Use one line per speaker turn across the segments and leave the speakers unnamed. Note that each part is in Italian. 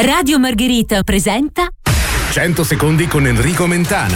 Radio Margherita presenta
100 secondi con Enrico Mentana.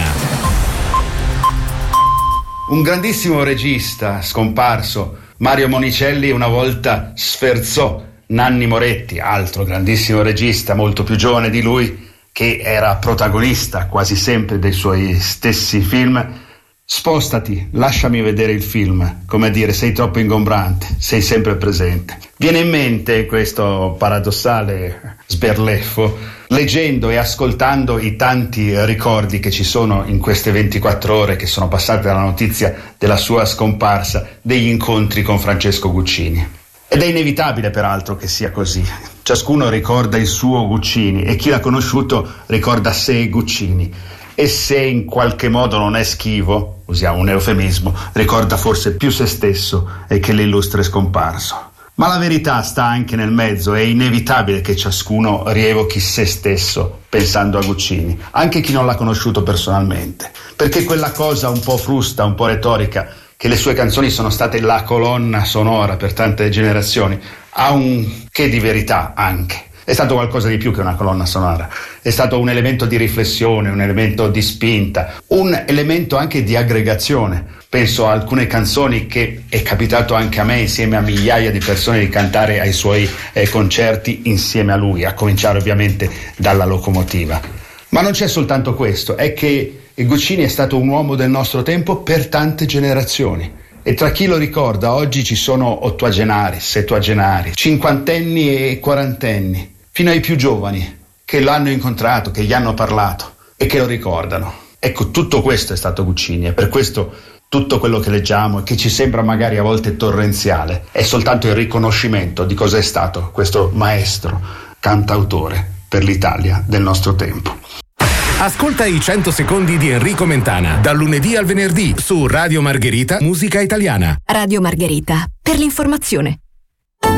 Un grandissimo regista scomparso, Mario Monicelli, una volta sferzò Nanni Moretti, altro grandissimo regista, molto più giovane di lui, che era protagonista quasi sempre dei suoi stessi film. Spostati, lasciami vedere il film, come a dire, sei troppo ingombrante, sei sempre presente. Viene in mente questo paradossale sberleffo leggendo e ascoltando i tanti ricordi che ci sono in queste 24 ore che sono passate dalla notizia della sua scomparsa, degli incontri con Francesco Guccini. Ed è inevitabile peraltro che sia così. Ciascuno ricorda il suo Guccini e chi l'ha conosciuto ricorda sé Guccini. E se in qualche modo non è schivo, usiamo un eufemismo, ricorda forse più se stesso e che l'illustre scomparso. Ma la verità sta anche nel mezzo, è inevitabile che ciascuno rievochi se stesso pensando a Guccini, anche chi non l'ha conosciuto personalmente, perché quella cosa un po' frusta, un po' retorica, che le sue canzoni sono state la colonna sonora per tante generazioni, ha un che di verità anche. È stato qualcosa di più che una colonna sonora, è stato un elemento di riflessione, un elemento di spinta, un elemento anche di aggregazione. Penso a alcune canzoni che è capitato anche a me, insieme a migliaia di persone, di cantare ai suoi concerti insieme a lui, a cominciare ovviamente dalla locomotiva. Ma non c'è soltanto questo, è che Guccini è stato un uomo del nostro tempo per tante generazioni. E tra chi lo ricorda oggi ci sono ottuagenari, settuagenari, cinquantenni e quarantenni, fino ai più giovani, che l'hanno incontrato, che gli hanno parlato e che lo ricordano. Ecco, tutto questo è stato Guccini e per questo tutto quello che leggiamo e che ci sembra magari a volte torrenziale è soltanto il riconoscimento di cosa è stato questo maestro, cantautore per l'Italia del nostro tempo.
Ascolta i 100 secondi di Enrico Mentana, dal lunedì al venerdì su Radio Margherita, Musica Italiana.
Radio Margherita, per l'informazione.